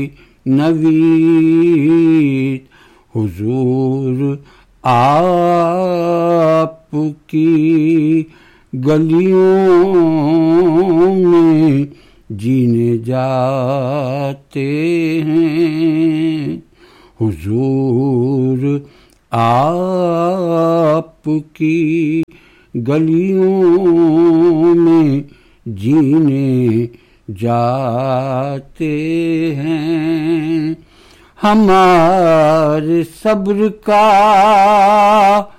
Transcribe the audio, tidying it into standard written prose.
नवीद हुजूर आपकी गलियों में जीने जाते हैं। हुजूर आपकी गलियों में जीने जाते हैं। हमारे सब्र का